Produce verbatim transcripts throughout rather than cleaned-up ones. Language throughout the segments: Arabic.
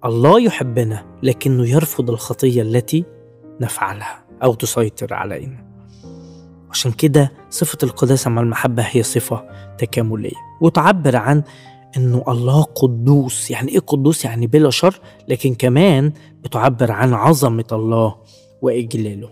الله يحبنا لكنه يرفض الخطية التي نفعلها أو تسيطر علينا. عشان كده صفة القداسة مع المحبة هي صفة تكاملية، وتعبر عن إنه الله قدوس. يعني إيه قدوس؟ يعني بلا شر، لكن كمان بتعبر عن عظمة الله وإجلاله.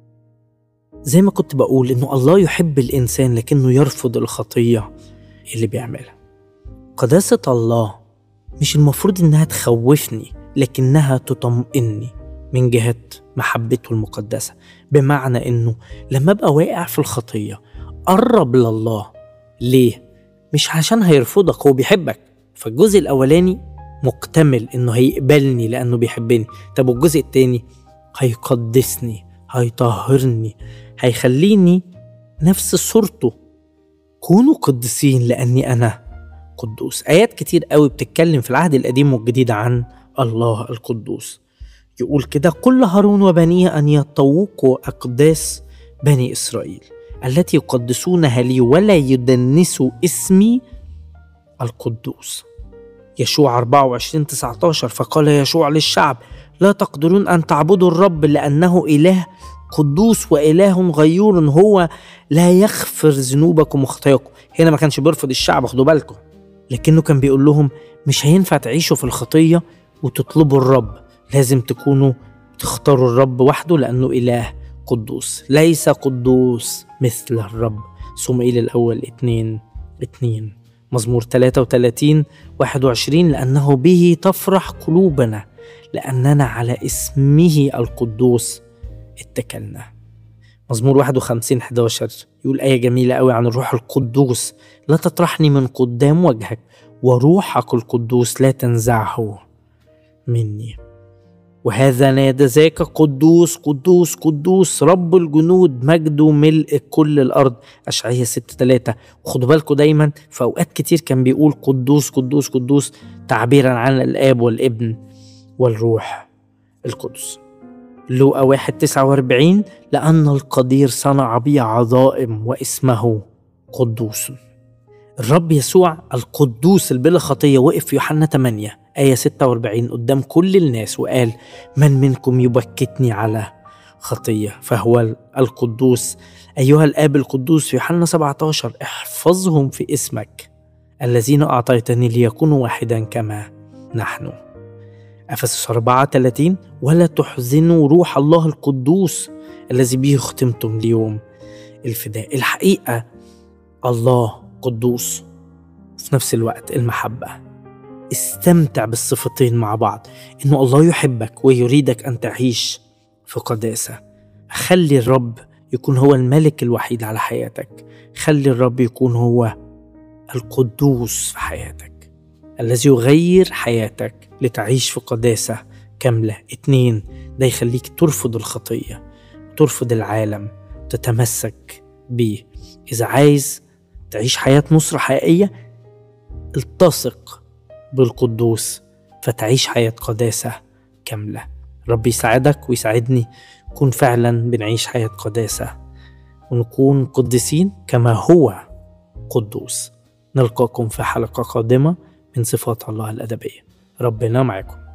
زي ما كنت بقول إنه الله يحب الإنسان لكنه يرفض الخطية اللي بيعملها. قداسة الله مش المفروض إنها تخوفني، لكنها تطمئني من جهة محبته المقدسة. بمعنى إنه لما أبقى واقع في الخطية قرب لله. ليه؟ مش عشان هيرفضك، هو بيحبك. فالجزء الأولاني مكتمل إنه هيقبلني لأنه بيحبني. طب والجزء التاني هيقدسني، هيطهرني، هيخليني نفس صورته. كونوا قدسين لأني أنا قدوس. آيات كتير قوي بتتكلم في العهد القديم والجديد عن الله القدوس. يقول كده: قل هارون وبنيه أن يطوقوا أقداس بني إسرائيل التي يقدسونها لي ولا يدنسوا اسمي القدوس. يشوع أربعة وعشرين تسعة عشر: فقال يشوع للشعب: لا تقدرون أن تعبدوا الرب لأنه إله قدوس وإله غيور، هو لا يغفر ذنوبكم وخطاياكم. هنا ما كانش بيرفض الشعب، خدوا بالكم، لكنه كان بيقول لهم مش هينفع تعيشوا في الخطية وتطلبوا الرب، لازم تكونوا تختاروا الرب وحده لأنه إله قدوس. ليس قدوس مثل الرب. صموئيل الأول اتنين اتنين. مزمور ثلاثة وثلاثين واحد وعشرين: لأنه به تفرح قلوبنا لأننا على اسمه القدوس اتكلنا. مزمور واحد وخمسين إحدى عشر يقول آية جميلة قوي عن الروح القدوس: لا تطرحني من قدام وجهك وروحك القدوس لا تنزعه مني. وهذا نادى ذاك: قدوس قدوس قدوس رب الجنود، مجده ملء كل الأرض. أشعياء ستة ثلاثة. وخدوا بالكم دايما في أوقات كتير كان بيقول قدوس قدوس قدوس تعبيرا عن الآب والابن والروح القدس. لوقا واحد تسعة وأربعين: لأن القدير صنع بي عظائم واسمه قدوس. الرب يسوع القدوس البلا خطية وقف في يوحنا ثمانية آية ستة وأربعين قدام كل الناس وقال: من منكم يبكتني على خطية فهو القدوس. أيها الآب القدوس في يوحنا سبعة عشر: احفظهم في اسمك الذين أعطيتني ليكونوا واحدا كما نحن. أفسس أربعة ثلاثين: ولا تحزنوا روح الله القدوس الذي به ختمتم ليوم الفداء. الحقيقة الله قدوس في نفس الوقت المحبة. استمتع بالصفتين مع بعض، إنه الله يحبك ويريدك أن تعيش في قداسة. خلي الرب يكون هو الملك الوحيد على حياتك. خلي الرب يكون هو القدوس في حياتك الذي يغير حياتك لتعيش في قداسة كاملة. اتنين، ده يخليك ترفض الخطية، ترفض العالم، تتمسك بيه. إذا عايز تعيش حياة نصرة حقيقية، التصق بالقدوس فتعيش حياة قداسة كاملة. رب يساعدك ويساعدني نكون فعلا بنعيش حياة قداسة ونكون قدسين كما هو قدوس. نلقاكم في حلقة قادمة من صفات الله الأدبية. ربنا معكم.